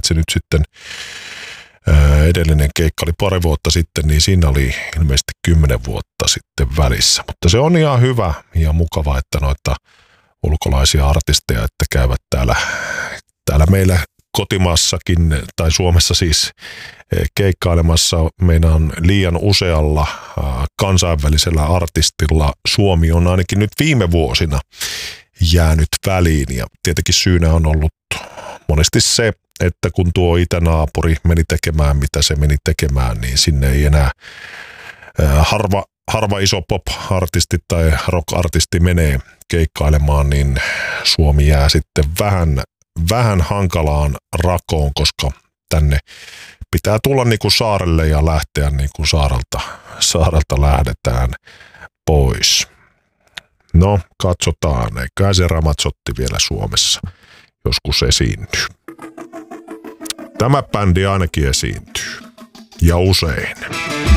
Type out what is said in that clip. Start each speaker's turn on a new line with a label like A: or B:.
A: paitsi nyt sitten edellinen keikka oli pari vuotta sitten, niin siinä oli ilmeisesti 10 vuotta sitten välissä. Mutta se on ihan hyvä ja mukava, että noita ulkolaisia artisteja, että käyvät täällä meillä kotimaassakin tai Suomessa siis keikkailemassa. Meillä on liian usealla kansainvälisellä artistilla Suomi on ainakin nyt viime vuosina jäänyt väliin ja tietenkin syynä on ollut monesti se, että kun tuo itänaapuri meni tekemään mitä se meni tekemään, niin sinne ei enää harva iso pop-artisti tai rock-artisti menee keikkailemaan, niin Suomi jää sitten vähän hankalaan rakoon, koska tänne pitää tulla niin kuin saarelle ja lähteä niin kuin saarelta lähdetään pois. No, katsotaan, eiköhän se Ramazzotti vielä Suomessa joskus esiintyy. Tämä bändi ainakin esiintyy. Ja usein.